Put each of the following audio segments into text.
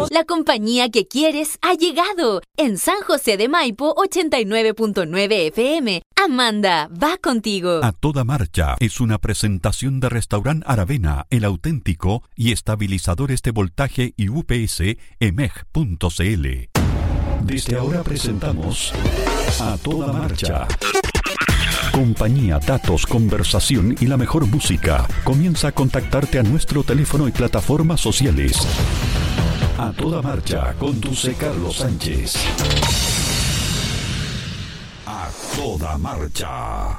La compañía que quieres ha llegado. En San José de Maipo, 89.9 FM. Amanda, va contigo. A Toda Marcha es una presentación de Restaurant Aravena, El Auténtico y estabilizadores de voltaje y UPS emeg.cl. Desde ahora presentamos A Toda Marcha. Compañía, datos, conversación y la mejor música. Comienza a contactarte a nuestro teléfono y plataformas sociales. A Toda Marcha, conduce Carlos Sánchez. A Toda Marcha.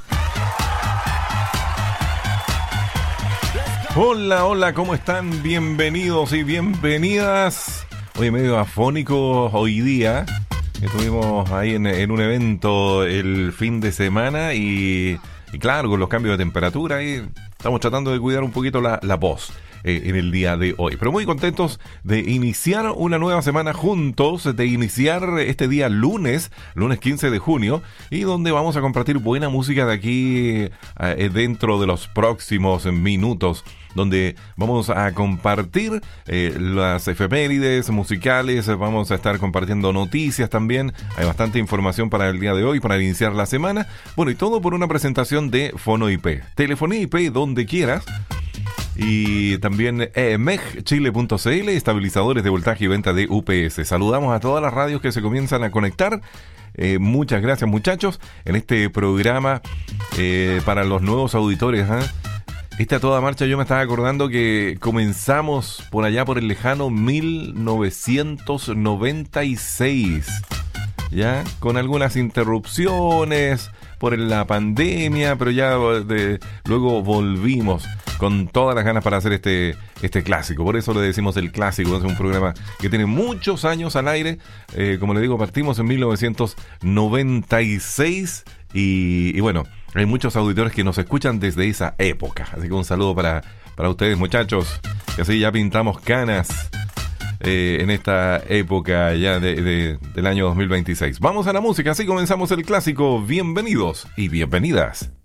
Hola, hola, ¿cómo están? Bienvenidos y bienvenidas. Hoy medio afónico hoy día. Estuvimos ahí en un evento el fin de semana y claro, con los cambios de temperatura ahí estamos tratando de cuidar un poquito la voz en el día de hoy. Pero muy contentos de iniciar una nueva semana juntos, de iniciar este día lunes 15 de junio, y donde vamos a compartir buena música de aquí dentro de los próximos minutos, donde vamos a compartir las efemérides musicales, vamos a estar compartiendo noticias también. Hay bastante información para el día de hoy, para iniciar la semana. Bueno, y todo por una presentación de Fono IP. Telefonía IP donde quieras. Y también megchile.cl, estabilizadores de voltaje y venta de UPS. Saludamos a todas las radios que se comienzan a conectar. Muchas gracias, muchachos, en este programa para los nuevos auditores. A Toda Marcha, yo me estaba acordando que comenzamos por allá por el lejano 1996, ya con algunas interrupciones por la pandemia, pero ya luego volvimos con todas las ganas para hacer este clásico. Por eso le decimos el clásico. Es un programa que tiene muchos años al aire. Como le digo, partimos en 1996 y bueno, hay muchos auditores que nos escuchan desde esa época. Así que un saludo para ustedes, muchachos. Y así ya pintamos canas en esta época ya del año 2026. Vamos a la música, así comenzamos el clásico. Bienvenidos y bienvenidas.